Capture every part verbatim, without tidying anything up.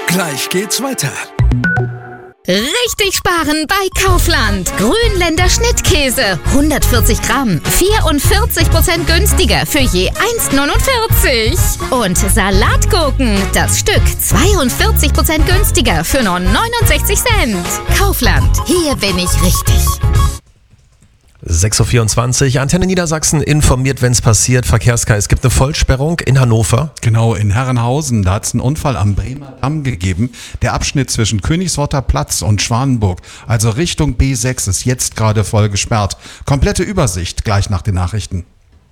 Gleich geht's weiter. Richtig sparen bei Kaufland. Grünländer Schnittkäse. hundertvierzig Gramm. vierundvierzig Prozent günstiger für je eins Komma neunundvierzig. Und Salatgurken. Das Stück zweiundvierzig Prozent günstiger für nur neunundsechzig Cent. Kaufland. Hier bin ich richtig. sechs Uhr vierundzwanzig, Antenne Niedersachsen informiert, wenn es passiert. Verkehrskreis, es gibt eine Vollsperrung in Hannover. Genau, in Herrenhausen, da hat es einen Unfall am Bremer Damm gegeben. Der Abschnitt zwischen Königsworter Platz und Schwanenburg, also Richtung B sechs, ist jetzt gerade voll gesperrt. Komplette Übersicht gleich nach den Nachrichten.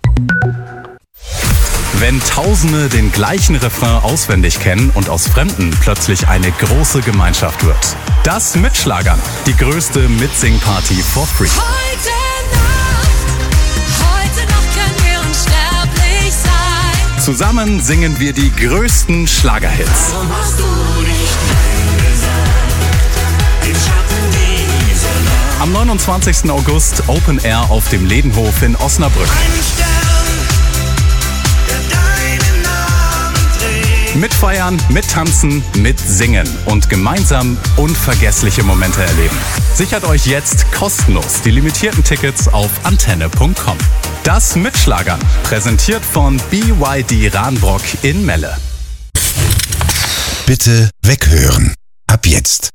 Wenn Tausende den gleichen Refrain auswendig kennen und aus Fremden plötzlich eine große Gemeinschaft wird. Das Mitschlagern, die größte Mitsing-Party for free. Heute Heute noch können wir unsterblich sein. Zusammen singen wir die größten Schlagerhits. Warum hast du nicht Nein gesagt? Den Schatten dieser Nacht. Am neunundzwanzigsten August Open Air auf dem Ledenhof in Osnabrück. Ein Stern, der deinen Namen trägt. Mitfeiern, mittanzen, mitsingen und gemeinsam unvergessliche Momente erleben. Sichert euch jetzt kostenlos die limitierten Tickets auf antenne punkt com. Das Mitschlagern, präsentiert von B Y D Rahnbrock in Melle. Bitte weghören. Ab jetzt.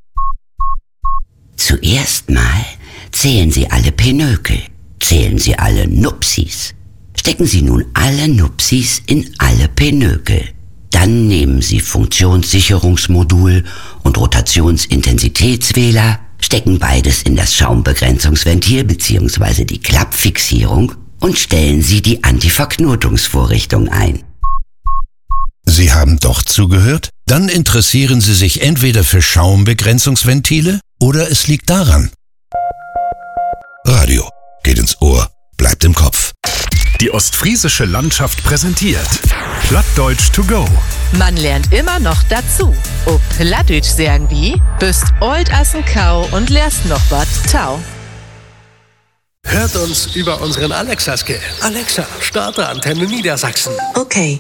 Zuerst mal zählen Sie alle Pinökel, zählen Sie alle Nupsis. Stecken Sie nun alle Nupsis in alle Pinökel. Dann nehmen Sie Funktionssicherungsmodul und Rotationsintensitätswähler, stecken beides in das Schaumbegrenzungsventil bzw. die Klappfixierung und stellen Sie die Antiverknotungsvorrichtung ein. Sie haben doch zugehört? Dann interessieren Sie sich entweder für Schaumbegrenzungsventile oder es liegt daran. Radio geht ins Ohr, bleibt im Kopf. Die ostfriesische Landschaft präsentiert Plattdeutsch to go. Man lernt immer noch dazu. Ob Plattdeutsch sagen wie, bist old as n Kau und lernst noch wat tau. Hört uns über unseren Alexa-Skill. Alexa, starte Antenne Niedersachsen. Okay.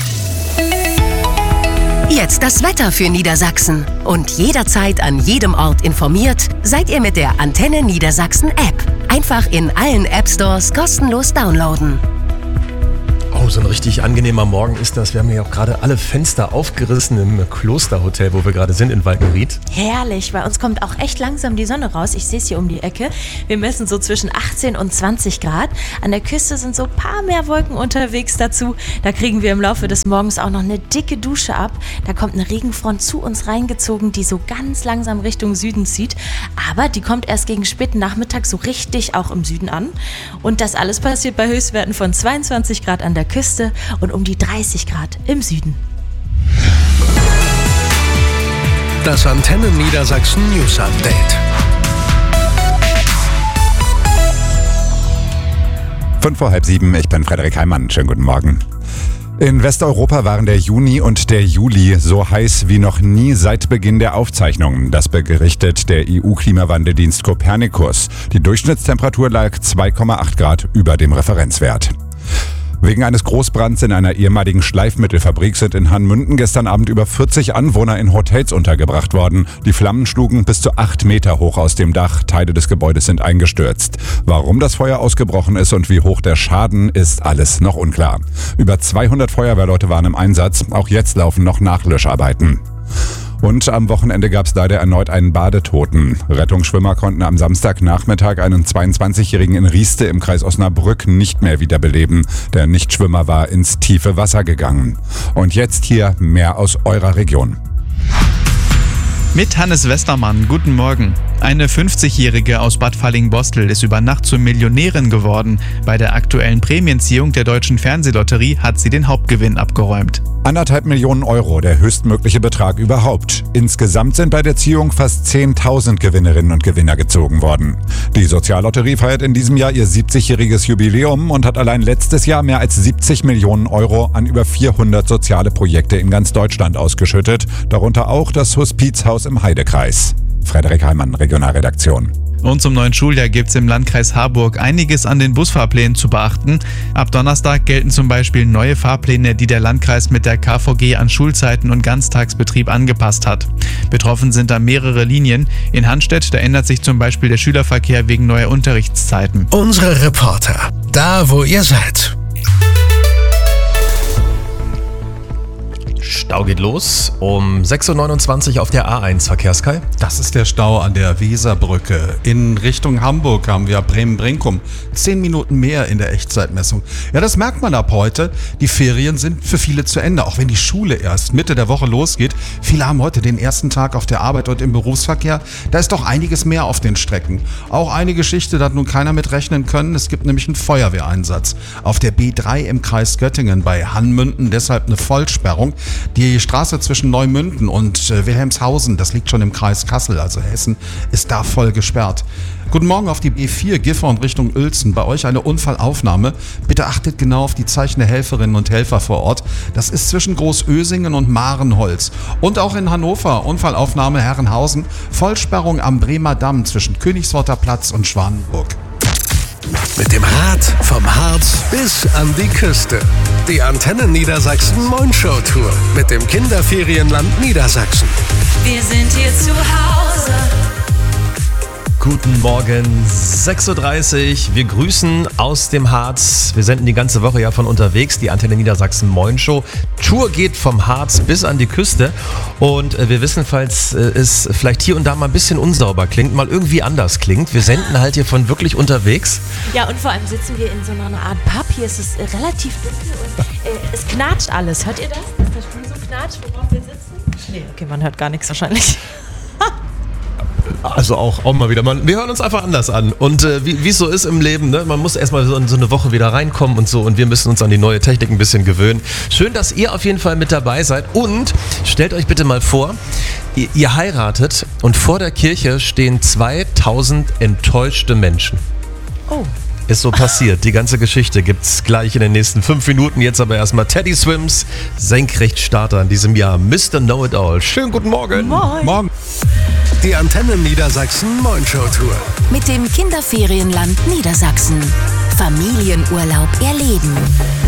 Jetzt das Wetter für Niedersachsen. Und jederzeit an jedem Ort informiert, seid ihr mit der Antenne Niedersachsen App. Einfach in allen App Stores kostenlos downloaden. Oh, so ein richtig angenehmer Morgen ist das. Wir haben ja auch gerade alle Fenster aufgerissen im Klosterhotel, wo wir gerade sind in Walkenried. Herrlich, bei uns kommt auch echt langsam die Sonne raus. Ich sehe es hier um die Ecke. Wir messen so zwischen achtzehn und zwanzig Grad. An der Küste sind so ein paar mehr Wolken unterwegs dazu. Da kriegen wir im Laufe des Morgens auch noch eine dicke Dusche ab. Da kommt eine Regenfront zu uns reingezogen, die so ganz langsam Richtung Süden zieht. Aber die kommt erst gegen späten Nachmittag so richtig auch im Süden an. Und das alles passiert bei Höchstwerten von zweiundzwanzig Grad an der Küste und um die dreißig Grad im Süden. Das Antenne Niedersachsen News Update. Fünf vor halb sieben, ich bin Frederik Heimann. Schönen guten Morgen. In Westeuropa waren der Juni und der Juli so heiß wie noch nie seit Beginn der Aufzeichnungen. Das berichtet der E U-Klimawandeldienst Copernicus. Die Durchschnittstemperatur lag zwei Komma acht Grad über dem Referenzwert. Wegen eines Großbrands in einer ehemaligen Schleifmittelfabrik sind in Hanmünden gestern Abend über vierzig Anwohner in Hotels untergebracht worden. Die Flammen schlugen bis zu acht Meter hoch aus dem Dach. Teile des Gebäudes sind eingestürzt. Warum das Feuer ausgebrochen ist und wie hoch der Schaden ist, alles noch unklar. Über zweihundert Feuerwehrleute waren im Einsatz. Auch jetzt laufen noch Nachlöscharbeiten. Und am Wochenende gab es leider erneut einen Badetoten. Rettungsschwimmer konnten am Samstagnachmittag einen zweiundzwanzigjährigen in Rieste im Kreis Osnabrück nicht mehr wiederbeleben. Der Nichtschwimmer war ins tiefe Wasser gegangen. Und jetzt hier mehr aus eurer Region. Mit Hannes Westermann, guten Morgen. Eine fünfzigjährige aus Bad Falling-Bostel ist über Nacht zur Millionärin geworden. Bei der aktuellen Prämienziehung der Deutschen Fernsehlotterie hat sie den Hauptgewinn abgeräumt. Anderthalb Millionen Euro, der höchstmögliche Betrag überhaupt. Insgesamt sind bei der Ziehung fast zehntausend Gewinnerinnen und Gewinner gezogen worden. Die Soziallotterie feiert in diesem Jahr ihr siebzigjähriges Jubiläum und hat allein letztes Jahr mehr als siebzig Millionen Euro an über vierhundert soziale Projekte in ganz Deutschland ausgeschüttet, darunter auch das Hospizhaus im Heidekreis. Frederik Heimann, Regionalredaktion. Und zum neuen Schuljahr gibt es im Landkreis Harburg einiges an den Busfahrplänen zu beachten. Ab Donnerstag gelten zum Beispiel neue Fahrpläne, die der Landkreis mit der K V G an Schulzeiten und Ganztagsbetrieb angepasst hat. Betroffen sind da mehrere Linien. In Hanstedt, da ändert sich zum Beispiel der Schülerverkehr wegen neuer Unterrichtszeiten. Unsere Reporter, da wo ihr seid. Stau geht los um sechs Uhr neunundzwanzig auf der A eins, Verkehrskai. Das ist der Stau an der Weserbrücke. In Richtung Hamburg haben wir Bremen-Brinkum. Zehn Minuten mehr in der Echtzeitmessung. Ja, das merkt man ab heute. Die Ferien sind für viele zu Ende, auch wenn die Schule erst Mitte der Woche losgeht. Viele haben heute den ersten Tag auf der Arbeit und im Berufsverkehr. Da ist doch einiges mehr auf den Strecken. Auch eine Geschichte, da hat nun keiner mit rechnen können. Es gibt nämlich einen Feuerwehreinsatz. Auf der B drei im Kreis Göttingen bei Hannmünden deshalb eine Vollsperrung. Die Straße zwischen Neumünden und äh, Wilhelmshausen, das liegt schon im Kreis Kassel, also Hessen, ist da voll gesperrt. Guten Morgen auf die B vier, Gifhorn Richtung Uelzen. Bei euch eine Unfallaufnahme. Bitte achtet genau auf die Zeichen der Helferinnen und Helfer vor Ort. Das ist zwischen Großösingen und Marenholz. Und auch in Hannover, Unfallaufnahme Herrenhausen. Vollsperrung am Bremer Damm zwischen Königsworter Platz und Schwanenburg. Mit dem Rad vom Harz bis an die Küste. Die Antenne Niedersachsen Moin-Show Tour mit dem Kinderferienland Niedersachsen. Wir sind hier zu Hause. Guten Morgen, sechs Uhr dreißig. Wir grüßen aus dem Harz. Wir senden die ganze Woche ja von unterwegs. Die Antenne Niedersachsen Moin-Show Tour geht vom Harz bis an die Küste. Und wir wissen, falls es vielleicht hier und da mal ein bisschen unsauber klingt, mal irgendwie anders klingt. Wir senden halt hier von wirklich unterwegs. Ja, und vor allem sitzen wir in so einer Art Pub. Hier ist es relativ dunkel und äh, es knatscht alles. Hört ihr das? Dass das Stuhl so knatscht, worauf wir sitzen? Nee, okay, man hört gar nichts wahrscheinlich. Also auch, auch mal wieder. Man, wir hören uns einfach anders an. Und äh, wie es so ist im Leben, ne? Man muss erstmal so in so eine Woche wieder reinkommen und so. Und wir müssen uns an die neue Technik ein bisschen gewöhnen. Schön, dass ihr auf jeden Fall mit dabei seid. Und stellt euch bitte mal vor, ihr, ihr heiratet und vor der Kirche stehen zweitausend enttäuschte Menschen. Oh. Ist so passiert. Die ganze Geschichte gibt's gleich in den nächsten fünf Minuten. Jetzt aber erstmal Teddy Swims, Senkrechtstarter in diesem Jahr. Mister Know-It-All. Schönen guten Morgen. Moin. Morgen. Die Antenne Niedersachsen Moin-Show Tour. Mit dem Kinderferienland Niedersachsen. Familienurlaub erleben.